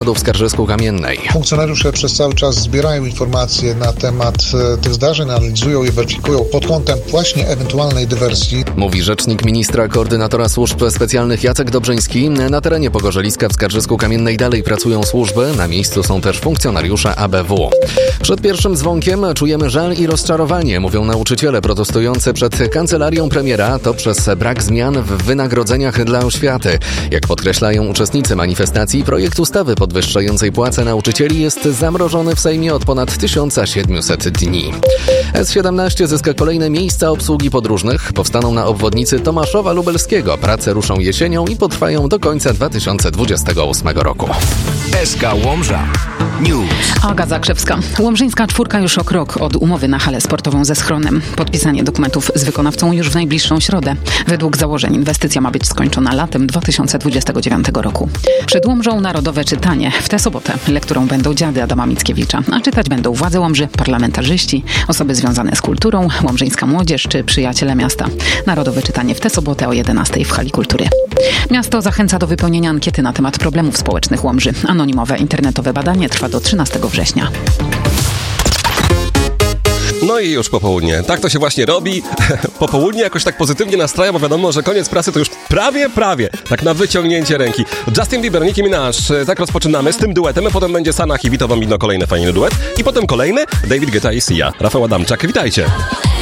portu w Skarżysku-Kamiennej. Funkcjonariusze przez cały czas zbierają informacje na temat tych zdarzeń, analizują je, weryfikują pod kątem właśnie ewentualnej dywersji. Mówi rzecznik ministra koordynatora służb specjalnych Jacek Dobrzyński. Na terenie Pogorzeliska w Skarżysku-Kamiennej dalej pracują służby. Na miejscu są też funkcjonariusze ABW. Przed pierwszym dzwonkiem czujemy żal i rozczarowanie, mówią nauczyciele protestujący przed kancelarią premiera. To przez brak zmian w wynagrodzeniach dla oświaty. Jak podkreślają uczestnicy manifestacji, projekt ustawy podwyższającej płace nauczycieli jest zamrożony w Sejmie od ponad 1700 dni. S17 zyska kolejne miejsca obsługi podróżnych. Powstaną na obwodnicy Tomaszowa Lubelskiego. Prace ruszą jesienią i potrwają do końca 2028 roku. SK Łomża News. Aga Zakrzewska. Łomżyńska czwórka już o krok od umowy na halę sportową ze schronem. Podpisanie dokumentów z wykonawcą już w najbliższą środę. Według założeń inwestycja ma być skończona latem 2029 roku. Przed Łomżą narodowe czytanie. W tę sobotę lekturą będą dziady Adama Mickiewicza, a czytać będą władze Łomży, parlamentarzyści, osoby związane z kulturą, łomżyńska młodzież czy przyjaciele miasta. Narodowe czytanie w tę sobotę o 11:00 w hali kultury. Miasto zachęca do wypełnienia ankiety na temat problemów społecznych Łomży. Anonimowe internetowe badanie trwa do 13 września. No i już popołudnie. Tak to się właśnie robi. Popołudnie jakoś tak pozytywnie nastraja, bo wiadomo, że koniec pracy to już prawie. Tak na wyciągnięcie ręki. Justin Bieber, Nicki Minaj. Tak rozpoczynamy z tym duetem, a potem będzie Sanach i Vito Bambino, kolejny fajny duet. I potem kolejny David Guetta i Sia. Rafał Adamczak, witajcie.